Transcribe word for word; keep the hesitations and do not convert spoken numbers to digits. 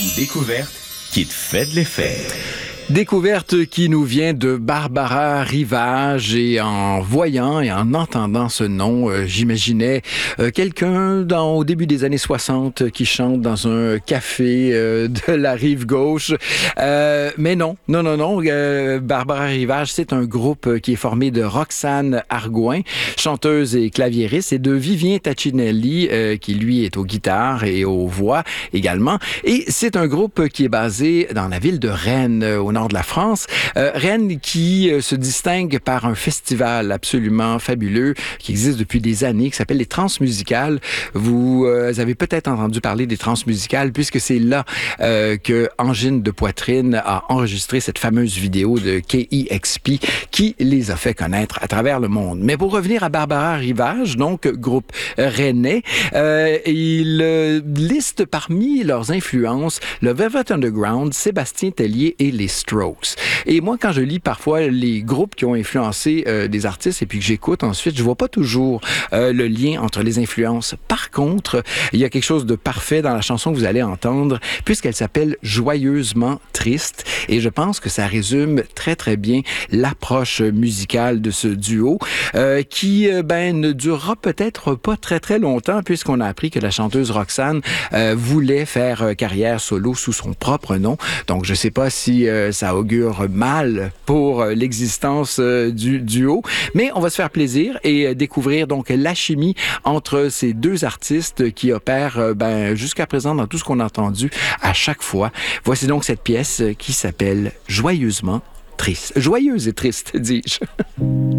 découverte qui te fait de l'effet. Découverte qui nous vient de Barbara Rivage, et en voyant et en entendant ce nom, euh, j'imaginais euh, quelqu'un dans, au début des années soixante qui chante dans un café euh, de la rive gauche. Euh, mais non, non, non, non. Euh, Barbara Rivage, c'est un groupe qui est formé de Roxane Argouin, chanteuse et claviériste, et de Vivien Tacinelli, euh, qui lui est aux guitares et aux voix également. Et c'est un groupe qui est basé dans la ville de Rennes, au nord de la France. Euh, Rennes qui euh, se distingue par un festival absolument fabuleux qui existe depuis des années, qui s'appelle les Transmusicales. Vous euh, avez peut-être entendu parler des Transmusicales puisque c'est là euh, que Angine de Poitrine a enregistré cette fameuse vidéo de K E X P qui les a fait connaître à travers le monde. Mais pour revenir à Barbara Rivage, donc groupe rennais, euh, il euh, liste parmi leurs influences le Velvet Underground, Sébastien Tellier et les Strokes. Et moi, quand je lis parfois les groupes qui ont influencé euh, des artistes et puis que j'écoute ensuite, je vois pas toujours euh, le lien entre les influences. Par contre, il y a quelque chose de parfait dans la chanson que vous allez entendre, puisqu'elle s'appelle Joyeusement triste. Et je pense que ça résume très, très bien l'approche musicale de ce duo, euh, qui euh, ben, ne durera peut-être pas très, très longtemps, puisqu'on a appris que la chanteuse Roxane euh, voulait faire euh, carrière solo sous son propre nom. Donc, je sais pas si euh, ça augure mal pour euh, l'existence euh, du duo, mais on va se faire plaisir et euh, découvrir donc la chimie entre ces deux artistes qui opèrent euh, ben, jusqu'à présent dans tout ce qu'on a entendu à chaque fois. Voici donc cette pièce qui s'appelle Joyeusement triste. Joyeuse et triste, dis-je.